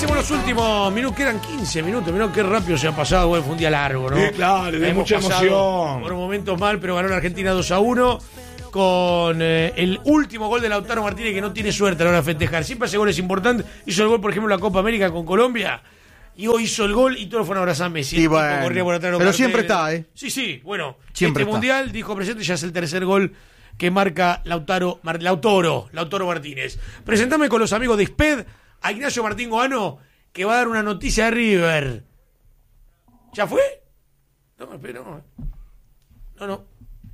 Hacemos los últimos minutos, quedan 15 minutos. Mirá qué rápido se ha pasado, güey, fue un día largo, ¿no? Claro, de mucha emoción. Por momentos mal, pero ganó la Argentina 2-1 con el último gol de Lautaro Martínez, que no tiene suerte a la hora de festejar. Siempre hace goles importantes. Hizo el gol, por ejemplo, en la Copa América con Colombia. Y hoy hizo el gol y todos fueron a abrazar a Messi. Y bueno, corría por atrás, pero siempre está, ¿eh? Sí, bueno. Siempre este está. mundial, dijo presente, ya es el tercer gol que marca Lautaro Martínez. Presentame con los amigos de ISPED a Ignacio Martín Goano, que va a dar una noticia de River. ¿Ya fue? No.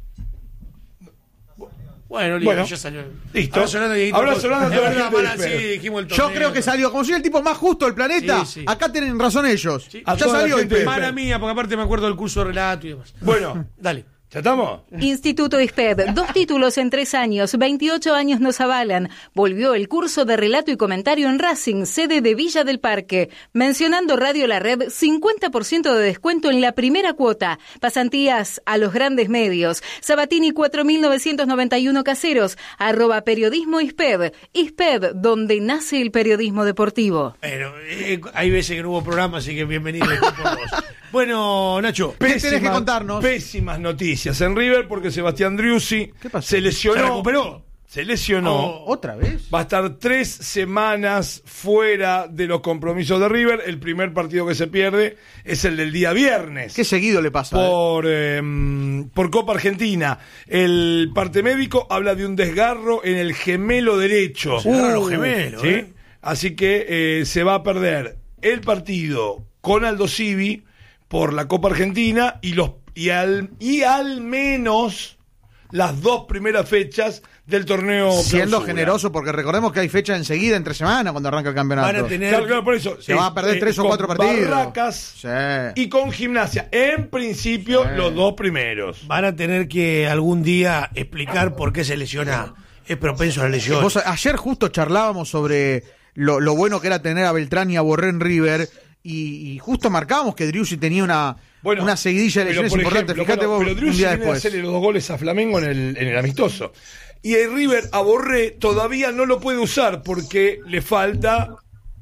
Bueno, ya salió. Listo. Abrazo grande, Abrazo grande a toda la gente de sí, ISPED. dijimos el torneo. Yo creo que salió, como soy el tipo más justo del planeta, Sí. acá tienen razón ellos. Sí. Ya A toda la salió gente de ISPED. Mala mía, porque aparte me acuerdo del curso de relato y demás. Bueno, Dale. ¿ya estamos? Instituto ISPED, 2 títulos en 3 años, 28 años nos avalan. Volvió el curso de relato y comentario en Racing, sede de Villa del Parque. Mencionando Radio La Red, 50% de descuento en la primera cuota. Pasantías a los grandes medios. Sabatini 4991 Caseros, @periodismo ISPED. ISPED, donde nace el periodismo deportivo. Bueno, hay veces que no hubo programa, así que bienvenido. Bueno, Nacho. ¿Qué tenés que contarnos? Pésimas noticias en River porque Sebastián Driussi ¿Qué pasó? se lesionó. ¿Se recuperó? Se lesionó. ¿Otra vez? Va a estar 3 semanas fuera de los compromisos de River. El primer partido que se pierde es el del día viernes. Qué seguido le pasa. Por Copa Argentina. El parte médico habla de un desgarro en el gemelo derecho. Se agarran los gemelos, ¿sí? Así que se va a perder el partido con Aldo Civi por la Copa Argentina y al menos las 2 primeras fechas del torneo Siendo clausura. generoso, porque recordemos que hay fecha enseguida entre semana cuando arranca el campeonato. Van a tener... Claro, por eso. Se va a perder 3 o 4 con partidos. Barracas Sí. y con Gimnasia. En principio, los 2 primeros. Van a tener que algún día explicar por qué se lesiona. Es propenso a la lesión. Ayer justo charlábamos sobre lo bueno que era tener a Beltrán y a Borré en River, y justo marcábamos que Driussi tenía una seguidilla de lesiones importantes. Fíjate vos, pero un Driussi día viene a después. hacerle los 2 goles a Flamengo en el amistoso. Y el River a Borré todavía no lo puede usar porque le falta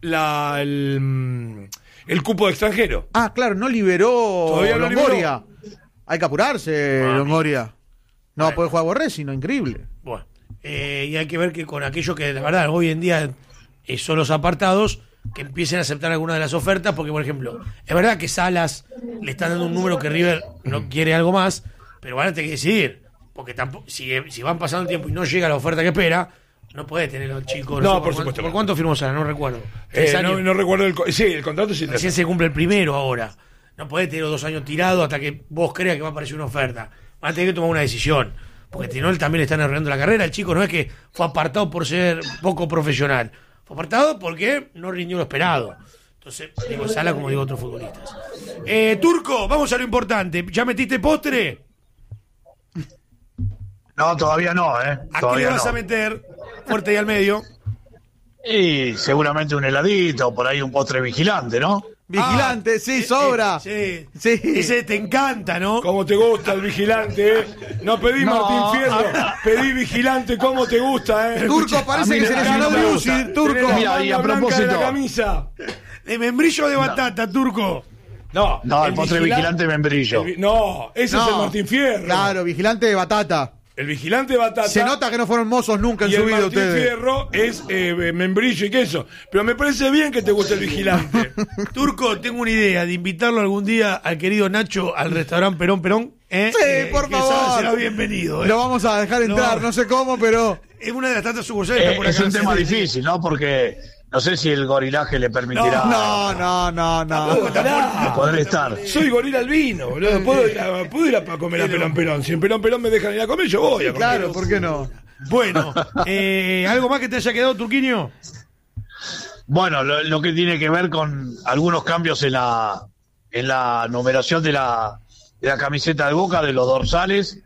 el cupo de extranjero. Ah, claro, no liberó Todavía no Longoria. Hay que apurarse, Longoria. No Bueno. puede jugar Borré, sino increíble. Bueno, y hay que ver que con aquello que de verdad hoy en día son los apartados, que empiecen a aceptar algunas de las ofertas, porque por ejemplo, es verdad que Salas le están dando un número que River no quiere algo más, pero van a tener que decidir, porque tampoco, si van pasando el tiempo y no llega la oferta que espera, no puede tener los chicos. No, sé por supuesto. ¿Por cuánto firmó Salas? No recuerdo. 3 años. No recuerdo el contrato. Sí, Recién se cumple el primero ahora. No podés tener los 2 años tirados hasta que vos creas que va a aparecer una oferta. Van a tener que tomar una decisión. Porque si no, él también le están arruinando la carrera. El chico no es que fue apartado por ser poco profesional. Fue apartado porque no rindió lo esperado. Entonces, digo Sala como digo otros futbolistas. Turco, vamos a lo importante. ¿Ya metiste postre? No, todavía no, ¿A qué le Todavía vas no. a meter? Fuerte y al medio. Y seguramente un heladito, por ahí un postre vigilante, ¿no? Vigilante, sí, sobra. Sí. Sí. Ese te encanta, ¿no? ¿Cómo te gusta el vigilante, No pedí Martín Fierro, pedí vigilante, ¿cómo te gusta, Turco, parece a mí que se me lesionó gusta. Driussi. Tenés Turco. la Mira, y a manga blanca propósito- de la camisa. De membrillo de batata, Turco. No, No, el postre vigilante membrillo. No, ese es el Martín Fierro. Claro, vigilante de batata. El vigilante batata. Se nota que no fueron mozos nunca en y su el vida Martín ustedes. Fierro es membrillo y queso. Pero me parece bien que te guste el vigilante. Turco, tengo una idea de invitarlo algún día al querido Nacho al restaurante Perón. Sí, por que favor. será bienvenido. Lo vamos a dejar entrar, no sé cómo, pero... Es una de las tantas sucursales que está por Es acá. un tema difícil, ¿no? Porque no sé si el gorilaje le permitirá No. poder estar. Soy gorila albino, boludo. Puedo ir a comer a Perón. Si en Perón me dejan ir a comer, yo voy a comer. Claro, ¿por qué no? Bueno, ¿algo más que te haya quedado, Turquinho? Bueno, lo que tiene que ver con algunos cambios en la numeración de la camiseta de Boca, de los dorsales,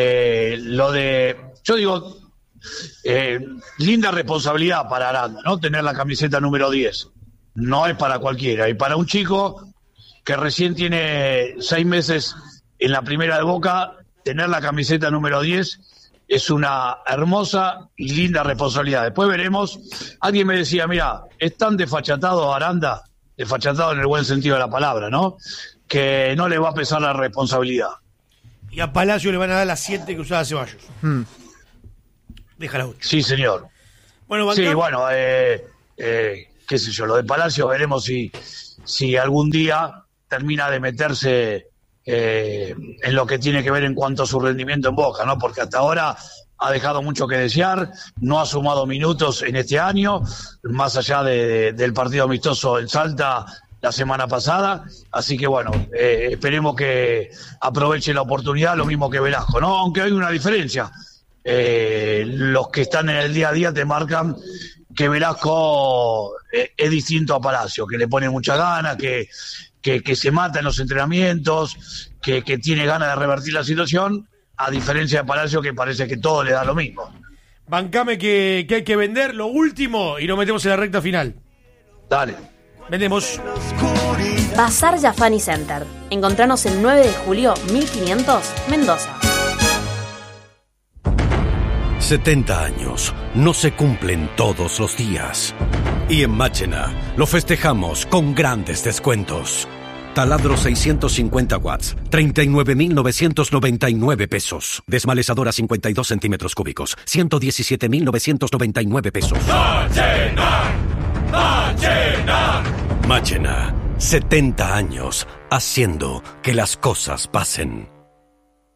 yo digo, linda responsabilidad para Aranda, ¿no? Tener la camiseta número 10. No es para cualquiera. Y para un chico que recién tiene 6 meses en la primera de Boca, tener la camiseta número 10 es una hermosa y linda responsabilidad. Después veremos. Alguien me decía, mira, es tan desfachatado Aranda, desfachatado en el buen sentido de la palabra, ¿no? Que no le va a pesar la responsabilidad. Y a Palacio le van a dar las 7 que usaba Ceballos. Déjala. Sí, señor. Bueno, sí, bueno, qué sé yo, lo de Palacio veremos si algún día termina de meterse en lo que tiene que ver en cuanto a su rendimiento en Boca, ¿no? Porque hasta ahora ha dejado mucho que desear, no ha sumado minutos en este año, más allá del partido amistoso en Salta la semana pasada, así que bueno, esperemos que aproveche la oportunidad, lo mismo que Velasco, ¿no? Aunque hay una diferencia, los que están en el día a día te marcan que Velasco es distinto a Palacio, que le pone mucha gana, que se mata en los entrenamientos, que tiene ganas de revertir la situación, a diferencia de Palacio, que parece que todo le da lo mismo. Bancame que hay que vender lo último y nos metemos en la recta final. Dale. Vendemos. Bazar Yafani Center. Encontranos el 9 de julio 1500, Mendoza. 70 años no se cumplen todos los días. Y en Máchena lo festejamos con grandes descuentos. Taladro 650 watts, 39.999 pesos. Desmalezadora 52 centímetros cúbicos, 117.999 pesos. ¡Máchena! ¡Máchena! Máchena, 70 años haciendo que las cosas pasen.